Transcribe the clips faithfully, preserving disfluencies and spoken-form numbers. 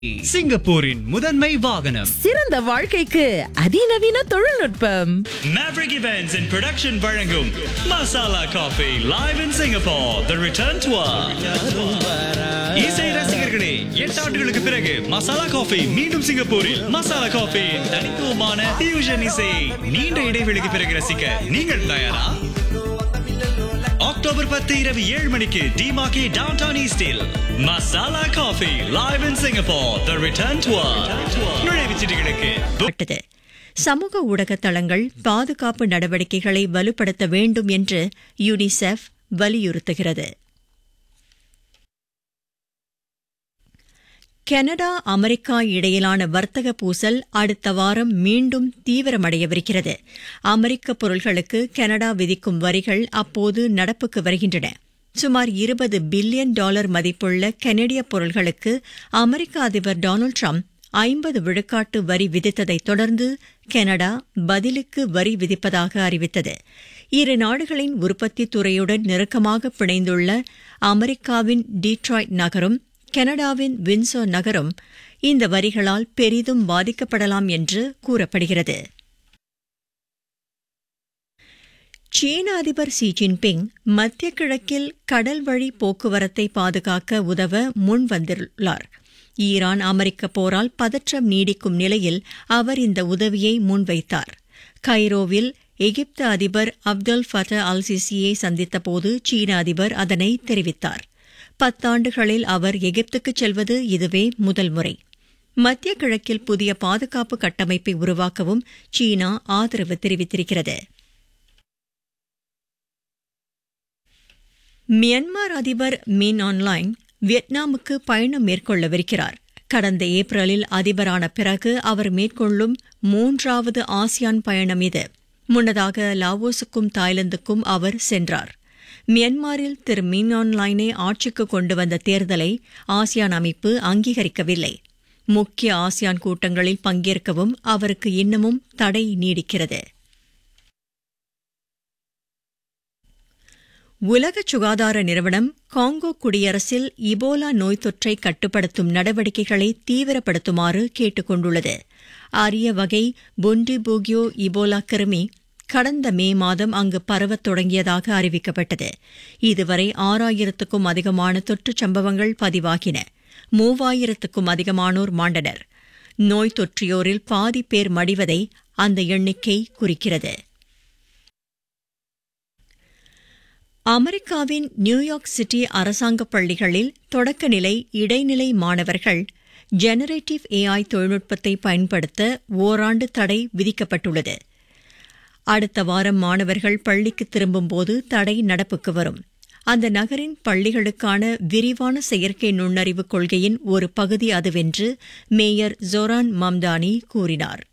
சிங்கப்பூரின் முதன்மை வாகனம் சிறந்த வாழ்க்கைக்கு அதிநவீன தொழில்நுட்பம். Maverick Events and Production வழங்கும் masala coffee live in Singapore the return tour. இசை ரசிகர்களே, எட்டு ஆண்டுகளுக்கு பிறகு மசாலா காஃபி மீண்டும் சிங்கப்பூரில். மசாலா காஃபி தனித்துவமான fusion இசை நீண்ட இடைவெளிக்கு பிறகு ரசிக்க நீங்கள் தயாரா? அக்டோபர் பத்து இரவு ஏழு மணிக்கு டிமாக்கி டவுன்டவுன் ஈஸ்டில் masala coffee live in Singapore the return tour. நுழைவுச் சீட்டுகளுக்கு சமூக ஊடக தளங்கள் பாதுகாப்பு நடவடிக்கைகளை வலுப்படுத்த வேண்டும் என்று யுனிசெஃப் வலியுறுத்துகிறது. கனடா அமெரிக்கா இடையிலான வர்த்தக பூசல் அடுத்த வாரம் மீண்டும் தீவிரமடையவிருக்கிறது. அமெரிக்க பொருள்களுக்கு கனடா விதிக்கும் வரிகள் அப்போது நடப்புக்கு வருகின்றன. சுமார் இருபது பில்லியன் டாலர் மதிப்புள்ள கனடிய பொருள்களுக்கு அமெரிக்க அதிபர் டொனால்டு டிரம்ப் ஐம்பது விழுக்காட்டு வரி விதித்ததைத் தொடர்ந்து கனடா பதிலுக்கு வரி விதிப்பதாக அறிவித்தது. இரு நாடுகளின் உற்பத்தி துறையுடன் நெருக்கமாக பிணைந்துள்ள அமெரிக்காவின் டீட்ராய்ட் நகரும் கனடாவின் வின்சர் நகரும் இந்த வரிகளால் பெரிதும் பாதிக்கப்படலாம் என்று கூறப்படுகிறது. சீன அதிபர் ஷி ஜின்பிங் மத்திய கிழக்கில் கடல் வழி போக்குவரத்தை பாதுகாக்க உதவ முன்வந்துள்ளார். ஈரான் அமெரிக்க போரால் பதற்றம் நீடிக்கும் நிலையில் அவர் இந்த உதவியை முன்வைத்தார். கைரோவில் எகிப்து அதிபர் அப்தெல் ஃபத்தா அல் சிசியை சந்தித்தபோது சீன அதிபர் அதனை தெரிவித்தார். பத்தாண்டுகளில் அவர் எகிப்துக்கு செல்வது இதுவே முதல் முறை. மத்திய கிழக்கில் புதிய பாதுகாப்பு கட்டமைப்பை உருவாக்கவும் சீனா ஆதரவு தெரிவித்திருக்கிறது. மியான்மர் அதிபர் மின் ஆன்லைன் வியட்நாமுக்கு பயணம் மேற்கொள்ளவிருக்கிறார். கடந்த ஏப்ரலில் அதிபரான பிறகு அவர் மேற்கொள்ளும் மூன்றாவது ஆசியான் பயணம் இது. முன்னதாக லாவோஸுக்கும் தாய்லாந்துக்கும் அவர் சென்றார். மியான்மரில் திரு மின் ஆன்லைனை ஆட்சிக்கு கொண்டு வந்த தேர்தலை ஆசியான் அமைப்பு அங்கீகரிக்கவில்லை. முக்கிய ஆசியான் கூட்டங்களில் பங்கேற்கவும் அவருக்கு இன்னமும் தடை நீடிக்கிறது. உலக சுகாதார நிறுவனம் காங்கோ குடியரசில் இபோலா நோய் தொற்றை கட்டுப்படுத்தும் நடவடிக்கைகளை தீவிரப்படுத்துமாறு கேட்டுக் கொண்டுள்ளது. அரிய வகை புண்டிபூகியோ இபோலா கிருமி கடந்த மே மாதம் அங்கு பரவத் தொடங்கியதாக அறிவிக்கப்பட்டது. இதுவரை ஆறாயிரத்துக்கும் அதிகமான தொற்றுச் சம்பவங்கள் பதிவாகின. மூவாயிரத்துக்கும் அதிகமானோர் மாண்டனர். நோய் தொற்றியோரில் பாதி பேர் மடிவதை அந்த எண்ணிக்கை குறிக்கிறது. அமெரிக்காவின் நியூயார்க் சிட்டி அரசாங்க பள்ளிகளில் தொடக்கநிலை இடைநிலை மாணவர்கள் ஜெனரேட்டிவ் ஏஐ தொழில்நுட்பத்தை பயன்படுத்த ஓராண்டு தடை விதிக்கப்பட்டுள்ளது. அடுத்த வாரம் மாணவர்கள் பள்ளிக்கு திரும்பும்போது தடை நடப்புக்கு வரும். அந்த நகரின் பள்ளிகளுக்கான விரிவான செயற்கை நுண்ணறிவு கொள்கையின் ஒரு பகுதி அதுவென்று மேயர் ஜோரான் மம்தானி கூறினார்.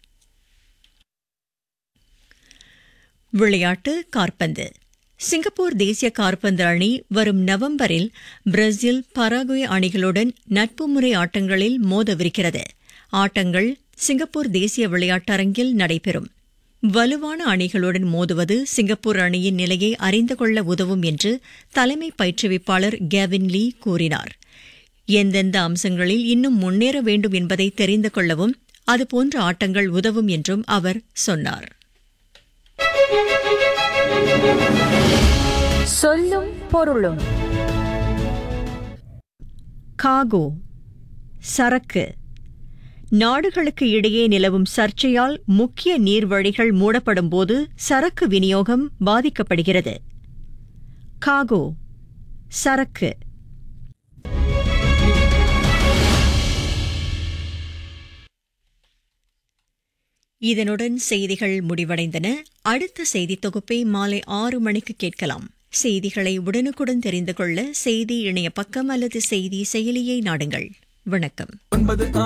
விளையாட்டு காற்பந்து. சிங்கப்பூர் தேசிய காற்பந்து அணி வரும் நவம்பரில் பிரேசில் பராகுவே அணிகளுடன் நட்பு முறை ஆட்டங்களில் மோதவிருக்கிறது. ஆட்டங்கள் சிங்கப்பூர் தேசிய விளையாட்டரங்கில் நடைபெறும். வலுவான அணிகளுடன் மோதுவது சிங்கப்பூர் அணியின் நிலையை அறிந்து கொள்ள உதவும் என்று தலைமை பயிற்றுவிப்பாளர் கேவின் லீ கூறினார். எந்தெந்த அம்சங்களில் இன்னும் முன்னேற வேண்டும் என்பதை தெரிந்து கொள்ளவும் அதுபோன்ற ஆட்டங்கள் உதவும் என்றும் அவர் சொன்னார். சொல்லும் பொருளும். காகோ சரக்கு. நாடுகளுக்கு இடையே நிலவும் சர்ச்சையால் முக்கிய நீர்வழிகள் மூடப்படும்போது சரக்கு விநியோகம் பாதிக்கப்படுகிறது. காகோ சரக்கு. இதனுடன் செய்திகள் முடிவடைந்தன. அடுத்த செய்தி தொகுப்பை மாலை ஆறு மணிக்கு கேட்கலாம். செய்திகளை உடனுக்குடன் தெரிந்து கொள்ள செய்தி இணைய பக்கம் அல்லது செய்தி செயலியை நாடுங்கள். வணக்கம்.